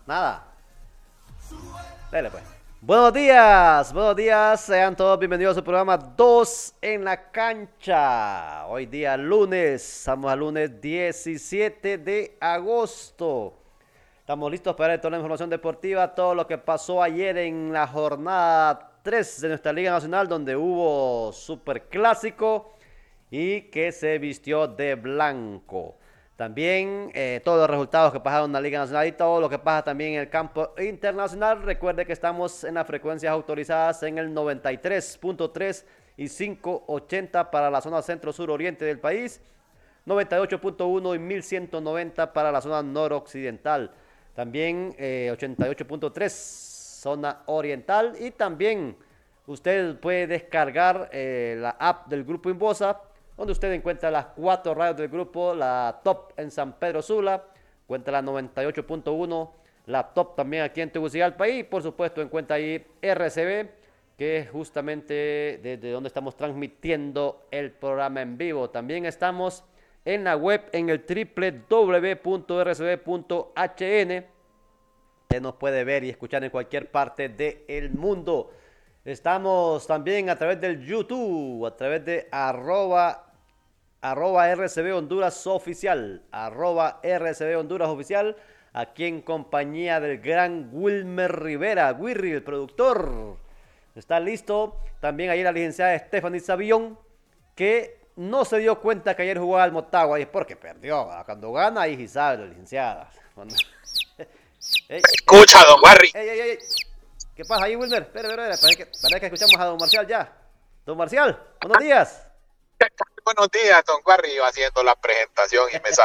Nada. Dale pues. Buenos días, sean todos bienvenidos a su programa 2 en la cancha. Hoy día lunes, estamos al lunes 17 de agosto. Estamos listos para toda la información deportiva, todo lo que pasó ayer en la jornada 3 de nuestra Liga Nacional, donde hubo superclásico y que se vistió de blanco. También todos los resultados que pasaron en la Liga Nacional y todo lo que pasa también en el campo internacional. Recuerde que estamos en las frecuencias autorizadas en el 93.3 y 580 para la zona centro-sur-oriente del país, 98.1 y 1190 para la zona noroccidental. También 88.3 zona oriental, y también usted puede descargar la app del Grupo Inbosa, donde usted encuentra las 4 radios del grupo, la top en San Pedro Sula, encuentra la 98.1, la top también aquí en Tegucigalpa, y por supuesto encuentra ahí RCB, que es justamente desde donde estamos transmitiendo el programa en vivo. También estamos en la web en el www.rcb.hn. Usted nos puede ver y escuchar en cualquier parte del mundo. Estamos también a través del YouTube, a través de arroba RCB Honduras Oficial, arroba RCB Honduras Oficial, aquí en compañía del gran Wilmer Rivera, Wirri, el productor. Está listo. También ahí la licenciada Stephanie Sabión, que no se dio cuenta que ayer jugaba al Motagua, y es porque perdió. Cuando gana, ahí sí sabe la licenciada. Cuando... ey, Escucha, don Barry. ey. ¿Qué pasa ahí, Wilmer? Espera. Parece que escuchamos a don Marcial ya. Don Marcial, buenos días. Buenos días, don Barry. Iba haciendo la presentación y me